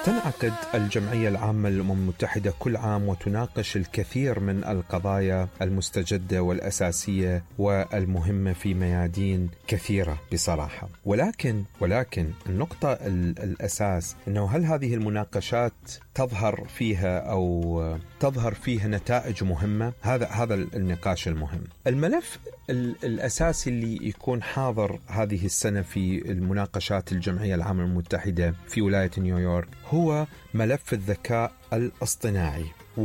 تنعقد الجمعية العامة للأمم المتحدة كل عام وتناقش الكثير من القضايا المستجدة والأساسية والمهمة في ميادين كثيرة بصراحة. ولكن النقطة الأساس أنه هل هذه المناقشات تظهر فيها نتائج مهمة؟ هذا النقاش المهم. الملف الأساسي اللي يكون حاضر هذه السنة في المناقشات الجمعية العامة المتحدة في ولاية نيويورك هو ملف الذكاء الاصطناعي.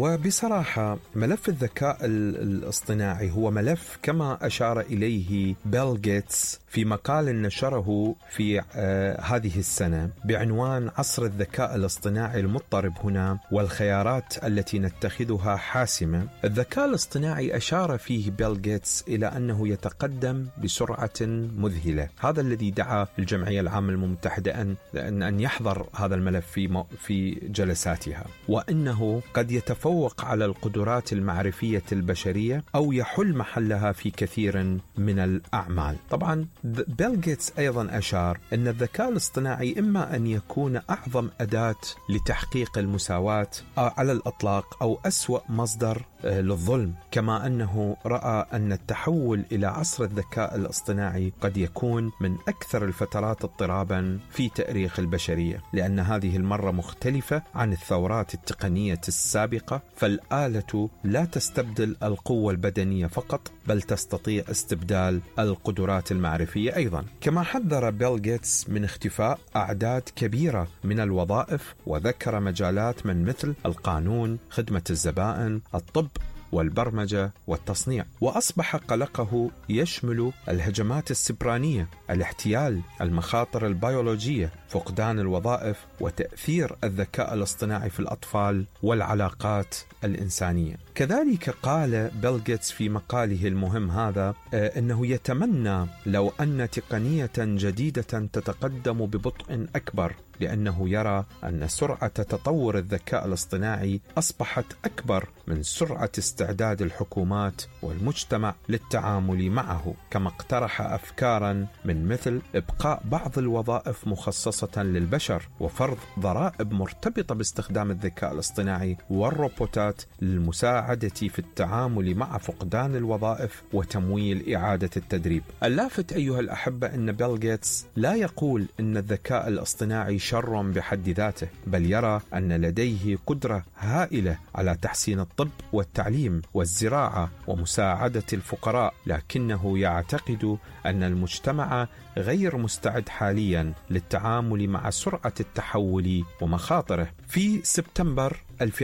وبصراحة ملف الذكاء الاصطناعي هو ملف كما أشار إليه بيل غيتس في مقال نشره في هذه السنة بعنوان عصر الذكاء الاصطناعي المضطرب هنا والخيارات التي نتخذها حاسمة. الذكاء الاصطناعي أشار فيه بيل غيتس إلى أنه يتقدم بسرعة مذهلة. هذا الذي دعا الجمعية العامة المتحدة أن يحضر هذا الملف في جلساتها، وأنه قد يتفوق على القدرات المعرفية البشرية أو يحل محلها في كثير من الأعمال. طبعا بيل غيتس أيضا أشار أن الذكاء الاصطناعي إما أن يكون أعظم أداة لتحقيق المساواة على الإطلاق أو أسوأ مصدر للظلم، كما أنه رأى أن التحول إلى عصر الذكاء الاصطناعي قد يكون من أكثر الفترات اضطرابا في تاريخ البشرية، لأن هذه المرة مختلفة عن الثورات التقنية السابقة، فالآلة لا تستبدل القوة البدنية فقط بل تستطيع استبدال القدرات المعرفية أيضا. كما حذر بيل غيتس من اختفاء أعداد كبيرة من الوظائف، وذكر مجالات من مثل القانون، خدمة الزبائن، الطب والبرمجة والتصنيع. وأصبح قلقه يشمل الهجمات السبرانية، الاحتيال، المخاطر البيولوجية، فقدان الوظائف، وتأثير الذكاء الاصطناعي في الأطفال والعلاقات الإنسانية. كذلك قال بيل غيتس في مقاله المهم هذا أنه يتمنى لو أن تقنية جديدة تتقدم ببطء أكبر، لأنه يرى أن سرعة تطور الذكاء الاصطناعي أصبحت أكبر من سرعة استعداد الحكومات والمجتمع للتعامل معه. كما اقترح أفكارا من مثل إبقاء بعض الوظائف مخصصة للبشر، وفرض ضرائب مرتبطة باستخدام الذكاء الاصطناعي والروبوتات للمساعدة في التعامل مع فقدان الوظائف وتمويل إعادة التدريب. اللافت أيها الأحبة أن بيل غيتس لا يقول أن الذكاء الاصطناعي شر بحد ذاته، بل يرى أن لديه قدرة هائلة على تحسين الطب والتعليم والزراعة ومساعدة الفقراء، لكنه يعتقد أن المجتمع غير مستعد حاليا للتعامل مع سرعة التحول ومخاطره. في سبتمبر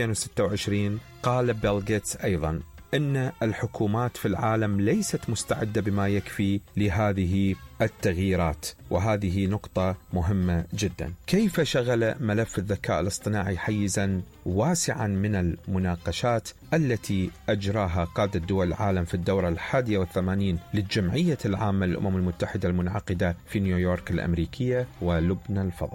2026 قال بيل غيتس أيضا أن الحكومات في العالم ليست مستعدة بما يكفي لهذه التغييرات، وهذه نقطة مهمة جدا. كيف شغل ملف الذكاء الاصطناعي حيزا واسعا من المناقشات التي أجراها قادة دول العالم في الدورة 81 للجمعية العامة للأمم المتحدة المنعقدة في نيويورك الأمريكية. ولبنى الفضل.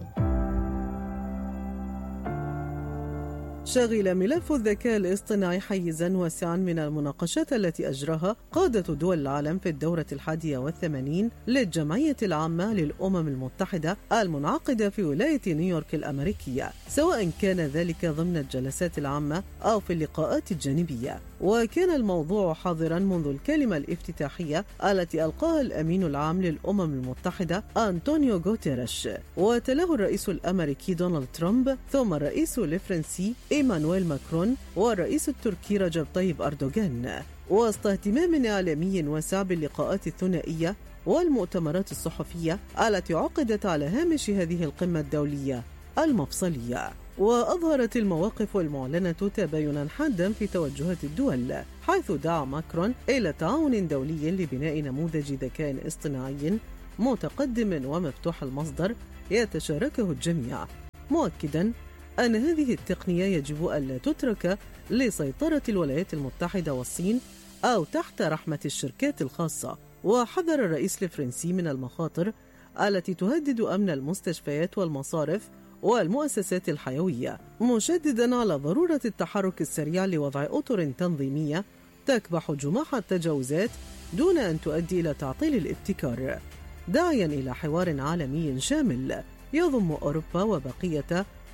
شغل ملف الذكاء الاصطناعي حيزا واسعا من المناقشات التي أجراها قادة دول العالم في الدورة 81 للجمعية العامة للأمم المتحدة المنعقدة في ولاية نيويورك الأمريكية، سواء كان ذلك ضمن الجلسات العامة أو في اللقاءات الجانبية. وكان الموضوع حاضرا منذ الكلمة الافتتاحية التي ألقاها الأمين العام للأمم المتحدة أنطونيو غوتيريش، وتلاه الرئيس الأمريكي دونالد ترامب، ثم الرئيس الفرنسي إيمانويل ماكرون، والرئيس التركي رجب طيب أردوغان، وسط اهتمام إعلامي واسع باللقاءات الثنائية والمؤتمرات الصحفية التي عقدت على هامش هذه القمة الدولية المفصلية. وأظهرت المواقف المعلنة تباينا حادا في توجهات الدول، حيث دعا ماكرون إلى تعاون دولي لبناء نموذج ذكاء اصطناعي متقدم ومفتوح المصدر يتشاركه الجميع، مؤكدا أن هذه التقنية يجب ألا تترك لسيطرة الولايات المتحدة والصين أو تحت رحمة الشركات الخاصة. وحذر الرئيس الفرنسي من المخاطر التي تهدد أمن المستشفيات والمصارف والمؤسسات الحيوية، مشددا على ضرورة التحرك السريع لوضع أطر تنظيمية تكبح جماح التجاوزات دون أن تؤدي إلى تعطيل الابتكار، داعيا إلى حوار عالمي شامل يضم أوروبا وبقية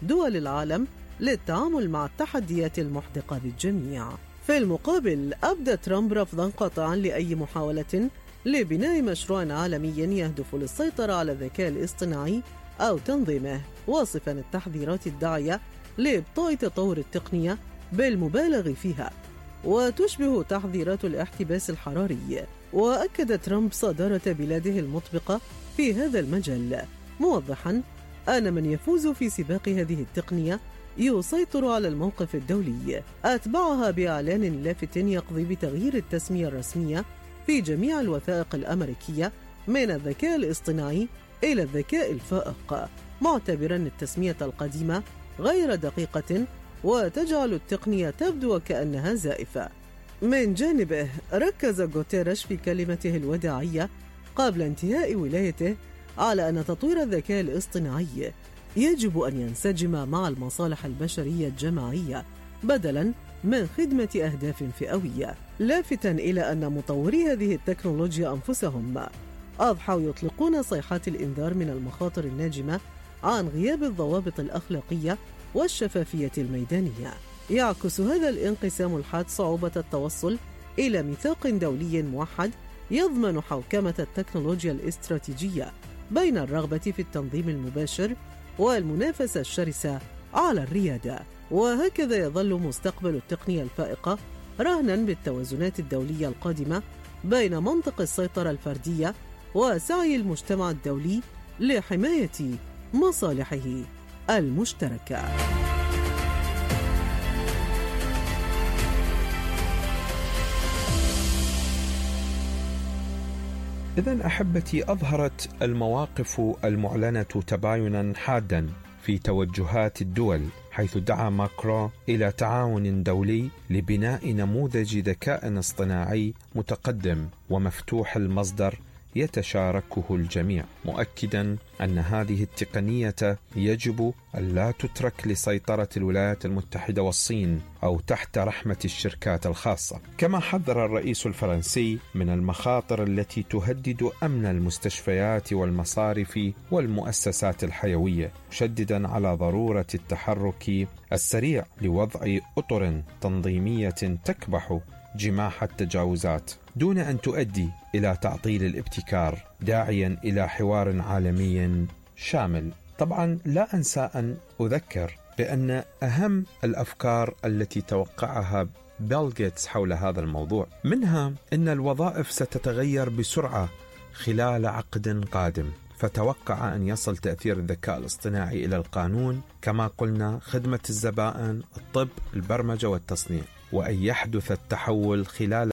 دول العالم للتعامل مع التحديات المحدقة بالجميع. في المقابل أبدى ترامب رفضاً قاطعاً لأي محاولة لبناء مشروع عالمي يهدف للسيطرة على الذكاء الاصطناعي أو تنظيمه، واصفاً التحذيرات الداعية لإبطاء تطور التقنية بالمبالغ فيها وتشبه تحذيرات الاحتباس الحراري. وأكد ترامب صدارة بلاده المطبقة في هذا المجال، موضحاً أن من يفوز في سباق هذه التقنية يسيطر على الموقف الدولي. أتبعها بإعلان لافت يقضي بتغيير التسمية الرسمية في جميع الوثائق الأمريكية من الذكاء الاصطناعي إلى الذكاء الفائق، معتبراً التسمية القديمة غير دقيقة وتجعل التقنية تبدو كأنها زائفة. من جانبه ركز غوتيريش في كلمته الوداعية قبل انتهاء ولايته على أن تطوير الذكاء الاصطناعي يجب أن ينسجم مع المصالح البشرية الجماعية بدلاً من خدمة أهداف فئوية، لافتاً إلى أن مطوري هذه التكنولوجيا أنفسهم أضحوا يطلقون صيحات الإنذار من المخاطر الناجمة عن غياب الضوابط الأخلاقية والشفافية الميدانية. يعكس هذا الانقسام الحاد صعوبة التوصل إلى ميثاق دولي موحد يضمن حوكمة التكنولوجيا الاستراتيجية بين الرغبة في التنظيم المباشر والمنافسة الشرسة على الريادة. وهكذا يظل مستقبل التقنية الفائقة رهنا بالتوازنات الدولية القادمة بين منطق السيطرة الفردية وسعي المجتمع الدولي لحماية مصالحه المشتركة. إذن أحبتي، أظهرت المواقف المعلنة تبايناً حاداً في توجهات الدول، حيث دعا ماكرون إلى تعاون دولي لبناء نموذج ذكاء اصطناعي متقدم ومفتوح المصدر يتشاركه الجميع، مؤكداً أن هذه التقنية يجب أن لا تترك لسيطرة الولايات المتحدة والصين أو تحت رحمة الشركات الخاصة. كما حذر الرئيس الفرنسي من المخاطر التي تهدد أمن المستشفيات والمصارف والمؤسسات الحيوية، مشدداً على ضرورة التحرك السريع لوضع أطر تنظيمية تكبح جماح التجاوزات دون أن تؤدي إلى تعطيل الابتكار، داعيا إلى حوار عالمي شامل. طبعا لا أنسى أن أذكر بأن أهم الأفكار التي توقعها بيل غيتس حول هذا الموضوع منها أن الوظائف ستتغير بسرعة خلال عقد قادم، فتوقع أن يصل تأثير الذكاء الاصطناعي إلى القانون، كما قلنا خدمة الزبائن، الطب، البرمجة والتصنيع، وأن يحدث التحول خلال